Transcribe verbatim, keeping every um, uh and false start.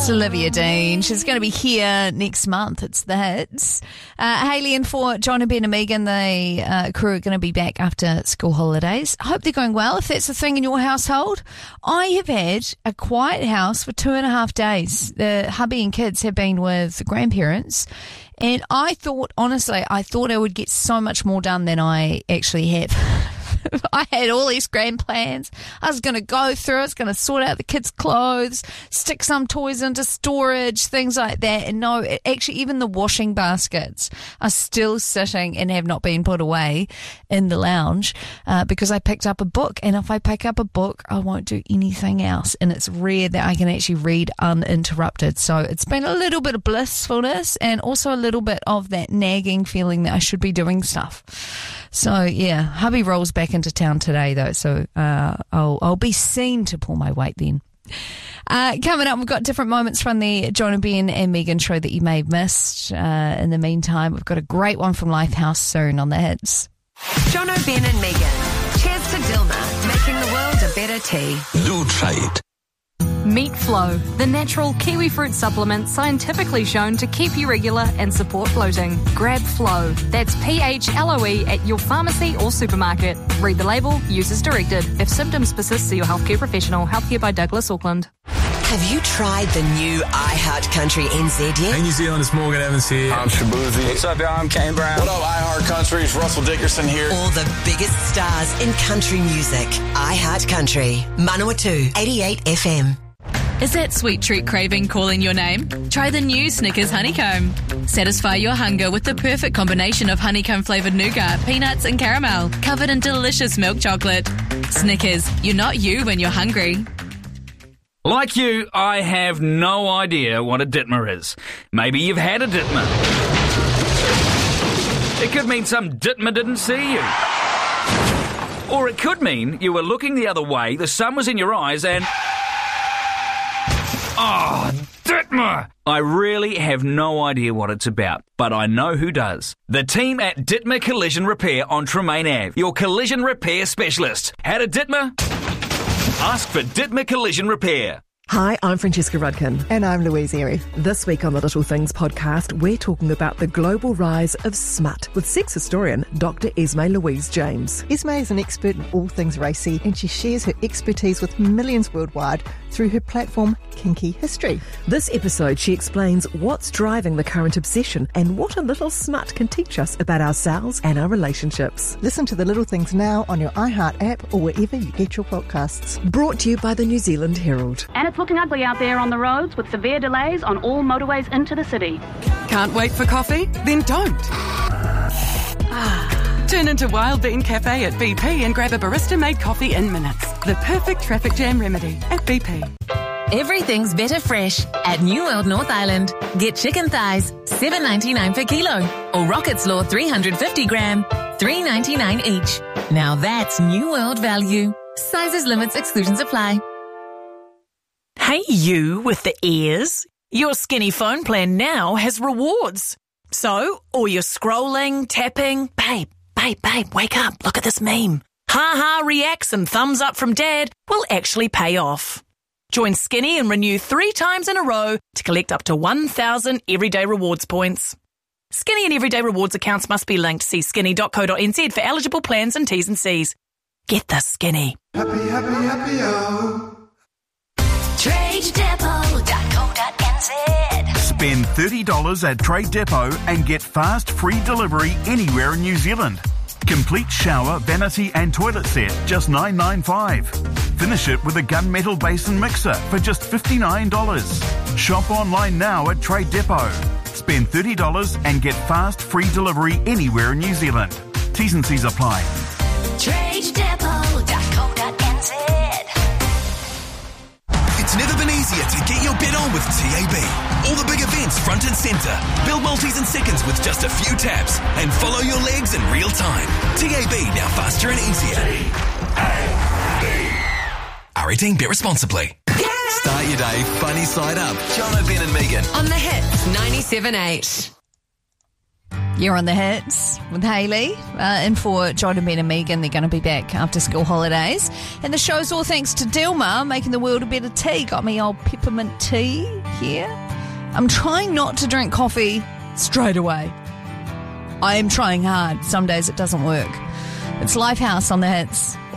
It's Olivia Dean. She's going to be here next month. It's the hits. Uh, Hayley and for John and Ben and Megan, the uh, crew are going to be back after school holidays. I hope they're going well. If that's the thing in your household, I have had a quiet house for two and a half days. The hubby and kids have been with the grandparents. And I thought, honestly, I thought I would get so much more done than I actually have. I had all these grand plans. I was going to go through, I was going to sort out the kids' clothes, stick some toys into storage, things like that. And no, it, actually, even the washing baskets are still sitting and have not been put away in the lounge uh, because I picked up a book. And if I pick up a book, I won't do anything else. And it's rare that I can actually read uninterrupted. So it's been a little bit of blissfulness and also a little bit of that nagging feeling that I should be doing stuff. So, yeah, hubby rolls back into town today, though, so uh, I'll, I'll be seen to pull my weight then. Uh, coming up, we've got different moments from the John and Ben and Megan show that you may have missed. Uh, in the meantime, we've got a great one from Lifehouse soon on the hits. John Ben and Megan. Cheers to Dilma, making the world a better tea. Lutrait. Meat Flow, the natural kiwi fruit supplement scientifically shown to keep you regular and support bloating. Grab Flow. That's P H L O E at your pharmacy or supermarket. Read the label, use as directed. If symptoms persist, see your healthcare professional. Healthcare by Douglas Auckland. Have you tried the new iHeart Country N Z yet? Hey New Zealand, it's Morgan Evans here. I'm Shabuzi. What's up, y'all? I'm Kane Brown. What up, iHeart Country? It's Russell Dickerson here. All the biggest stars in country music. iHeart Country. Manawatu, eighty-eight F M. Is that sweet treat craving calling your name? Try the new Snickers Honeycomb. Satisfy your hunger with the perfect combination of honeycomb-flavoured nougat, peanuts and caramel, covered in delicious milk chocolate. Snickers, you're not you when you're hungry. Like you, I have no idea what a Ditmer is. Maybe you've had a Ditmer. It could mean some Ditmer didn't see you. Or it could mean you were looking the other way, the sun was in your eyes and... Oh, Ditmer! I really have no idea what it's about, but I know who does. The team at Ditmer Collision Repair on Tremaine Avenue, your collision repair specialist. Had a Ditmer? Ask for Ditmer Collision Repair. Hi, I'm Francesca Rudkin. And I'm Louise Airy. This week on the Little Things podcast, we're talking about the global rise of smut with sex historian Doctor Esme Louise James. Esme is an expert in all things racy, and she shares her expertise with millions worldwide through her platform Kinky History. This episode, she explains what's driving the current obsession and what a little smut can teach us about ourselves and our relationships. Listen to The Little Things now on your iHeart app or wherever you get your podcasts. Brought to you by the New Zealand Herald. And it's looking ugly out there on the roads with severe delays on all motorways into the city. Can't wait for coffee? Then don't. Turn into Wild Bean Cafe at B P and grab a barista-made coffee in minutes. The perfect traffic jam remedy at B P. Everything's better fresh at New World North Island. Get chicken thighs, seven ninety-nine per kilo, or rocket slaw three hundred fifty gram, three ninety-nine each. Now that's New World value. Sizes, limits, exclusions apply. Hey, you with the ears. Your Skinny phone plan now has rewards. So, all your scrolling, tapping, babe, babe, babe, wake up, look at this meme. Ha-ha reacts and thumbs up from dad will actually pay off. Join Skinny and renew three times in a row to collect up to one thousand Everyday Rewards points. Skinny and Everyday Rewards accounts must be linked. See skinny dot co dot n z for eligible plans and T's and C's. Get the Skinny. Happy, happy, happy, oh. trade depot dot co dot n z. Spend thirty dollars at Trade Depot and get fast free delivery anywhere in New Zealand. Complete shower, vanity and toilet set, just nine ninety-five. Finish it with a gunmetal basin mixer for just fifty-nine dollars. Shop online now at Trade Depot. Spend thirty dollars and get fast free delivery anywhere in New Zealand. T's and C's apply. trade depot dot co dot n z. It's never been easier to get your bet on with T A B. All the big events front and centre. Build multis in seconds with just a few taps and follow your legs in real time. T A B, now faster and easier. T A B. R eighteen, bet responsibly. Yeah. Start your day funny side up. John, Ben and Megan. On the hits, ninety-seven point eight. You're on the hits with Hayley. Uh, and for John and Ben and Megan, they're going to be back after school holidays. And the show's all thanks to Dilma, making the world a better tea. Got me old peppermint tea here. I'm trying not to drink coffee straight away. I am trying hard. Some days it doesn't work. It's Lifehouse on the hits.